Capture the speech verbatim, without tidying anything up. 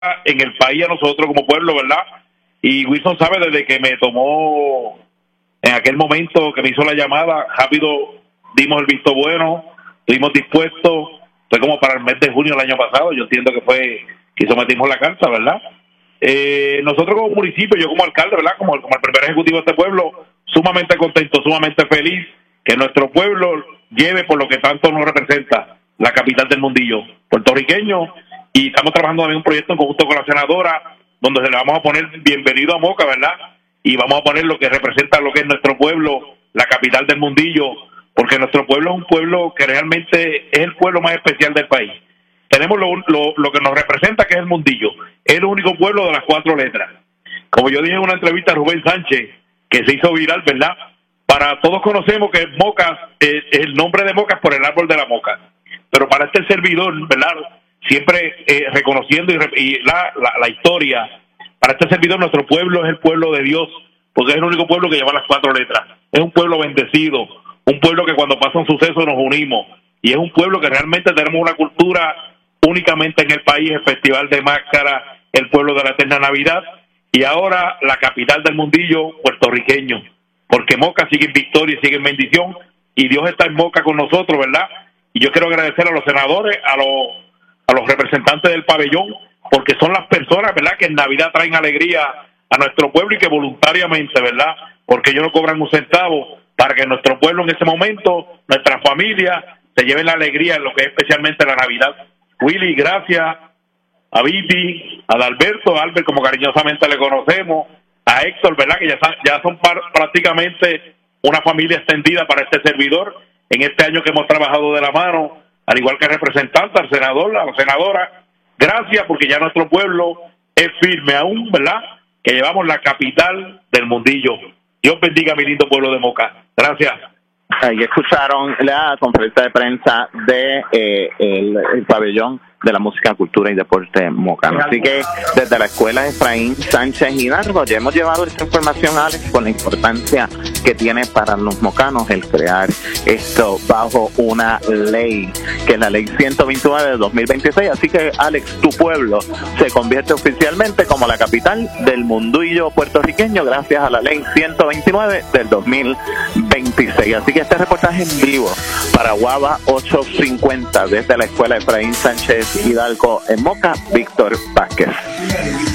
en el país a nosotros como pueblo, ¿verdad? Y Wilson sabe desde que me tomó en aquel momento que me hizo la llamada, rápido dimos el visto bueno, estuvimos dispuestos, fue como para el mes de junio del año pasado, yo entiendo que fue que sometimos la carta, ¿verdad? Eh, nosotros como municipio, yo como alcalde, ¿verdad? Como, como el primer ejecutivo de este pueblo, sumamente contento, sumamente feliz que nuestro pueblo lleve por lo que tanto nos representa la capital del mundillo puertorriqueño, y estamos trabajando en un proyecto en conjunto con la senadora donde se le vamos a poner bienvenido a Moca, ¿verdad? Y vamos a poner lo que representa lo que es nuestro pueblo, la capital del mundillo, porque nuestro pueblo es un pueblo que realmente es el pueblo más especial del país. Tenemos lo, lo, lo que nos representa, que es el mundillo. Es el único pueblo de las cuatro letras. Como yo dije en una entrevista a Rubén Sánchez, que se hizo viral, ¿verdad? Para todos conocemos que Moca, eh, el nombre de Moca es por el árbol de la moca. Pero para este servidor, ¿verdad? Siempre eh, reconociendo y, y la, la, la historia, para este servidor nuestro pueblo es el pueblo de Dios, porque es el único pueblo que lleva las cuatro letras. Es un pueblo bendecido, un pueblo que cuando pasa un suceso nos unimos, y es un pueblo que realmente tenemos una cultura únicamente en el país, el Festival de Máscara, el pueblo de la Eterna Navidad, y ahora la capital del mundillo puertorriqueño, porque Moca sigue en victoria y sigue en bendición, y Dios está en Moca con nosotros, ¿verdad? Y yo quiero agradecer a los senadores, a los, a los representantes del pabellón, porque son las personas, ¿verdad?, que en Navidad traen alegría a nuestro pueblo y que voluntariamente, ¿verdad?, porque ellos no cobran un centavo, para que nuestro pueblo en ese momento, nuestra familia, se lleven la alegría en lo que es especialmente la Navidad. Willy, gracias, a Vivi, a Alberto, a Albert, como cariñosamente le conocemos, a Héctor, ¿verdad?, que ya, ya son par, prácticamente una familia extendida para este servidor, en este año que hemos trabajado de la mano, al igual que el representante, al senador, a la senadora. Gracias, porque ya nuestro pueblo es firme aún, ¿verdad?, que llevamos la capital del mundillo. Dios bendiga a mi lindo pueblo de Moca. Gracias. Ahí escucharon la conferencia de prensa de eh, el, el pabellón de la música, cultura y deporte mocano. Así que desde la escuela Efraín Sánchez Hidalgo ya hemos llevado esta información, Alex, con la importancia que tiene para los mocanos el crear esto bajo una ley, que es la ley ciento veintinueve de dos mil veintiséis. Así que, Alex, tu pueblo se convierte oficialmente como la capital del mundillo puertorriqueño gracias a la ley ciento veintinueve del dos mil veintiséis. Así que este reportaje en vivo para Guava ochocientos cincuenta desde la escuela Efraín Sánchez Hidalgo en Moca, Víctor Vázquez.